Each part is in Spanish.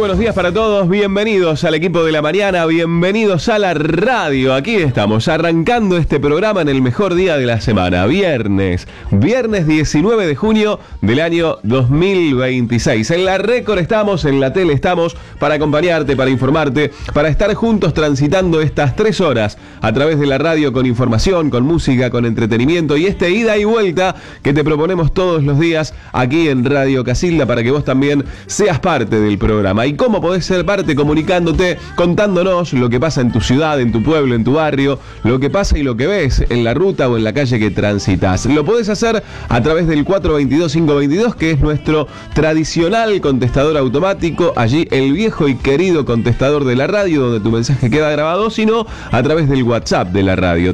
buenos días para todos, bienvenidos al equipo de la mañana, bienvenidos a la radio. Aquí estamos, arrancando este programa en el mejor día de la semana, viernes 19 de junio del año 2026. En la Récord estamos, en la tele estamos, para acompañarte, para informarte, para estar juntos transitando estas 3 horas a través de la radio con información, con música, con entretenimiento y este ida y vuelta que te proponemos todos los días aquí en Radio Casilda para que vos también seas parte del programa. ¿Y cómo podés ser parte? Comunicándote, contándonos lo que pasa en tu ciudad, en tu pueblo, en tu barrio, lo que pasa y lo que ves en la ruta o en la calle que transitas. Lo podés hacer a través del 422-522, que es nuestro tradicional contestador automático, allí el viejo y querido contestador de la radio, donde tu mensaje queda grabado, sino a través del WhatsApp de la radio,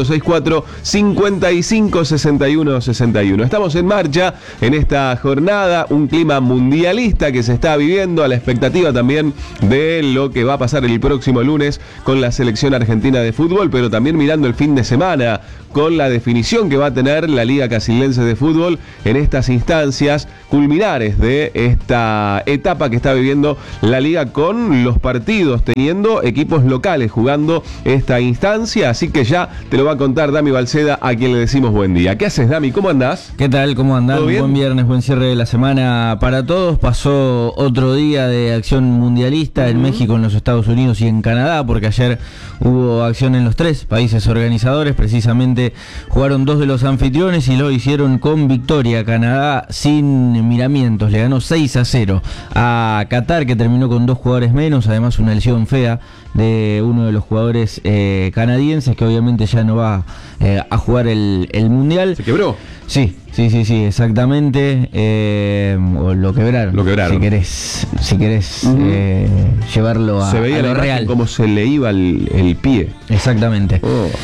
3464-556161. Estamos en marcha en esta jornada, un clima mundialista que se está viviendo, a la expectativa también de lo que va a pasar el próximo lunes con la selección argentina de fútbol, pero también mirando el fin de semana con la definición que va a tener la Liga Casildense de Fútbol en estas instancias culminares de esta etapa que está viviendo la Liga, con los partidos teniendo equipos locales jugando esta instancia. Así que ya te lo va a contar Dami Balceda, a quien le decimos buen día. ¿Qué haces, Dami? ¿Cómo andás? ¿Qué tal? ¿Cómo andás? Buen viernes, buen cierre de la semana para todos. Pasó otro día de acción mundialista en México, en los Estados Unidos y en Canadá, porque ayer hubo acción en los 3 países organizadores. Precisamente jugaron 2 de los anfitriones y lo hicieron con victoria. Canadá sin miramientos, le ganó 6-0 a Qatar, que terminó con 2 jugadores menos, además una lesión fea de uno de los jugadores canadienses, que obviamente ya no va a jugar el Mundial. ¿Se quebró? Sí, exactamente. O lo quebraron. Si querés llevarlo a, se veía a lo la real. Como se le iba el pie. Exactamente.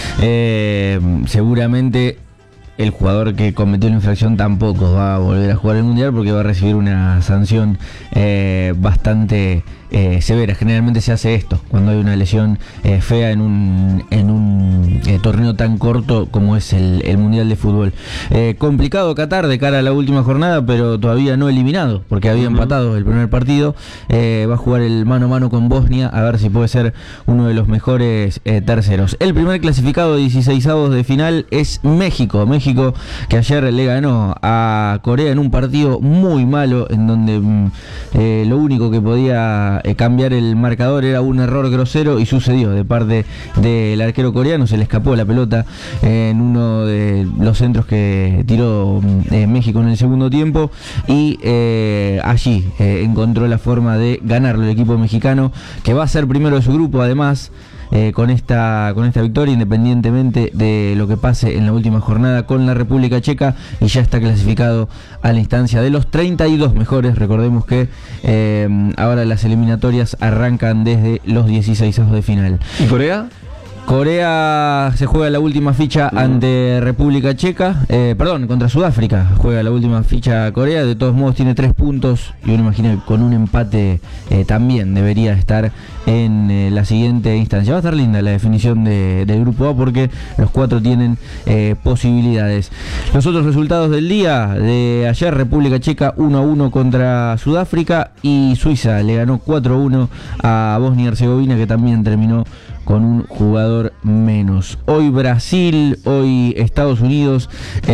Seguramente el jugador que cometió la infracción tampoco va a volver a jugar el Mundial, porque va a recibir una sanción bastante severa. Generalmente se hace esto cuando hay una lesión fea en un torneo tan corto como es el Mundial de Fútbol. Complicado Qatar de cara a la última jornada, pero todavía no eliminado, porque había empatado el primer partido. Va a jugar el mano a mano con Bosnia, a ver si puede ser uno de los mejores terceros. El primer clasificado de 16avos de final es México, que ayer le ganó a Corea en un partido muy malo, en donde lo único que podía cambiar el marcador era un error grosero, y sucedió de parte del arquero coreano. Se le escapó la pelota en uno de los centros que tiró México en el segundo tiempo, y allí encontró la forma de ganarlo el equipo mexicano, que va a ser primero de su grupo, además. Con esta victoria, independientemente de lo que pase en la última jornada con la República Checa, y ya está clasificado a la instancia de los 32 mejores. Recordemos que ahora las eliminatorias arrancan desde los 16avos de final. ¿Y Corea? Corea se juega la última ficha ante República Checa, contra Sudáfrica juega la última ficha Corea. De todos modos tiene 3 puntos, y uno imagina que con un empate también debería estar en la siguiente instancia. Va a estar linda la definición del grupo A, porque los 4 tienen posibilidades. Los otros resultados del día de ayer: República Checa 1-1 contra Sudáfrica, y Suiza le ganó 4-1 a Bosnia y Herzegovina, que también terminó con un jugador menos. Hoy Brasil, hoy Estados Unidos,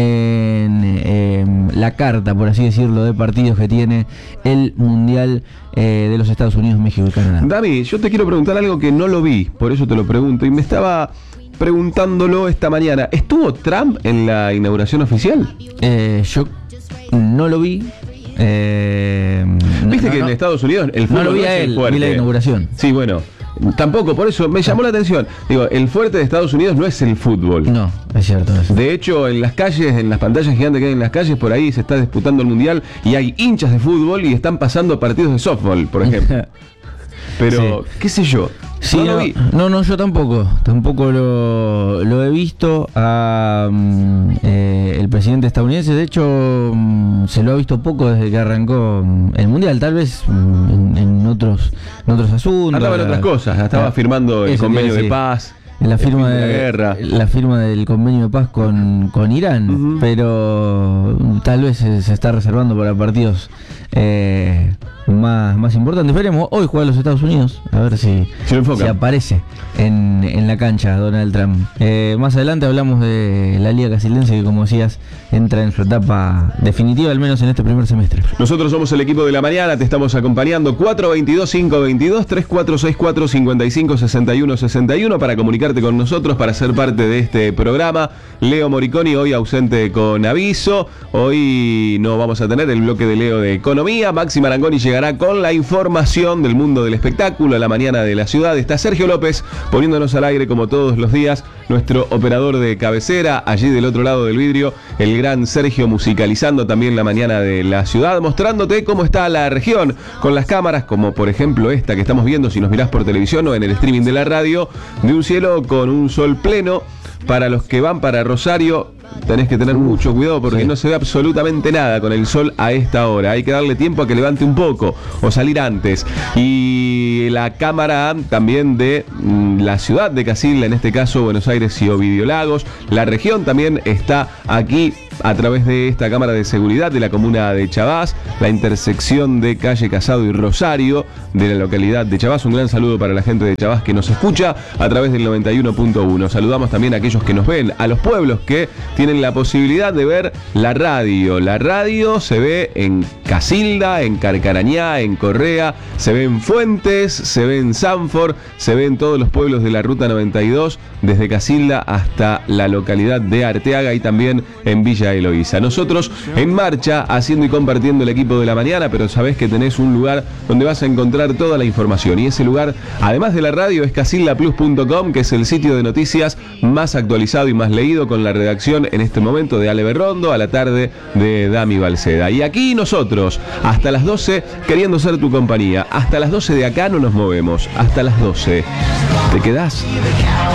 en la carta, por así decirlo, de partidos que tiene el Mundial de los Estados Unidos, México y Canadá. David, yo te quiero preguntar algo que no lo vi, por eso te lo pregunto, y me estaba preguntándolo esta mañana. ¿Estuvo Trump en la inauguración oficial? Yo no lo vi. Viste que en Estados Unidos el fútbol no lo vi a él, vi la inauguración. Sí, bueno. Tampoco, por eso me llamó la atención. Digo, el fuerte de Estados Unidos no es el fútbol. No, es cierto eso. De hecho, en las calles, en las pantallas gigantes que hay en las calles, por ahí se está disputando el Mundial y hay hinchas de fútbol y están pasando partidos de softball, por ejemplo. Pero, qué sé yo. Sí, no lo vi. No, yo tampoco lo he visto a el presidente estadounidense. De hecho, se lo ha visto poco desde que arrancó el Mundial, tal vez en otros asuntos. Andaba en otras cosas, estaba firmando el convenio de paz. La firma del convenio de paz con Irán, pero tal vez se está reservando para partidos más importantes. Veremos, hoy juega los Estados Unidos, a ver si aparece en la cancha Donald Trump. Más adelante hablamos de la Liga Casildense, que como decías, entra en su etapa definitiva, al menos en este primer semestre. Nosotros somos el equipo de la mañana, te estamos acompañando 422-522, 3464-556161 para comunicarte con nosotros, para ser parte de este programa. Leo Moriconi hoy ausente con aviso, hoy no vamos a tener el bloque de Leo de Economía. Maxi Marangoni llegará con la información del mundo del espectáculo a la mañana de la ciudad. Está Sergio López poniéndonos al aire como todos los días, nuestro operador de cabecera, allí del otro lado del vidrio, el gran Sergio musicalizando también la mañana de la ciudad, mostrándote cómo está la región con las cámaras, como por ejemplo esta que estamos viendo si nos mirás por televisión o en el streaming de la radio, de un cielo con un sol pleno. Para los que van para Rosario, tenés que tener mucho cuidado porque no se ve absolutamente nada con el sol a esta hora. Hay que darle tiempo a que levante un poco o salir antes. Y la cámara también de la ciudad de Casilda, en este caso Buenos Aires y Ovidio Lagos. La región también está aquí a través de esta cámara de seguridad de la comuna de Chabás, la intersección de calle Casado y Rosario de la localidad de Chabás. Un gran saludo para la gente de Chabás que nos escucha a través del 91.1. Saludamos también a aquellos que nos ven, a los pueblos que tienen la posibilidad de ver la radio. La radio se ve en Casilda, en Carcarañá, en Correa, se ve en Fuentes, se ve en Sanford, se ve en todos los pueblos de la Ruta 92, desde Casilda hasta la localidad de Arteaga y también en Villa Eloísa. Nosotros en marcha, haciendo y compartiendo el equipo de la mañana, pero sabés que tenés un lugar donde vas a encontrar toda la información. Y ese lugar, además de la radio, es casildaplus.com, que es el sitio de noticias más actualizado y más leído, con la redacción en este momento de Ale Berrondo, a la tarde de Dami Balceda. Y aquí nosotros, hasta las 12, queriendo ser tu compañía. Hasta las 12 de acá no nos movemos. Hasta las 12. ¿Te quedás?